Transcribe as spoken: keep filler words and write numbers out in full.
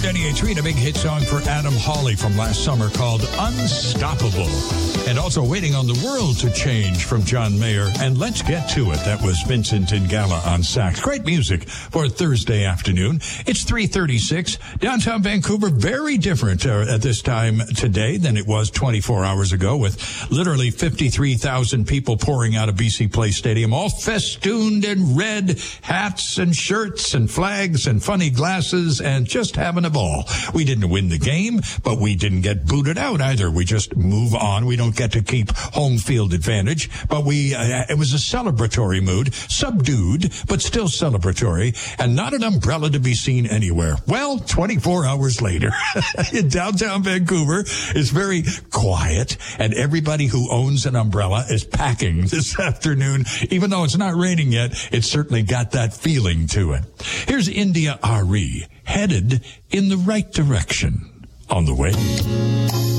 Denny A three, a big hit song for Adam Hawley from last summer called Unstoppable. And also Waiting on the World to Change from John Mayer. And Let's Get to It. That was Vincent Ingala on sax. Great music for a Thursday afternoon. It's three thirty-six. Downtown Vancouver, very different uh, at this time today than it was twenty-four hours ago, with literally fifty-three thousand people pouring out of B C Place Stadium, all festooned in red hats and shirts and flags and funny glasses and just having a ball. We didn't win the game, but we didn't get booted out either. We just move on. We don't get to keep home field advantage, but we, uh, it was a celebratory mood, subdued, but still celebratory, and not an umbrella to be seen anywhere. Well, twenty-four hours later, in downtown Vancouver, it's very quiet, and everybody who owns an umbrella is packing this afternoon. Even though it's not raining yet, it's certainly got that feeling to it. Here's India Arie, headed in the right direction. On the way.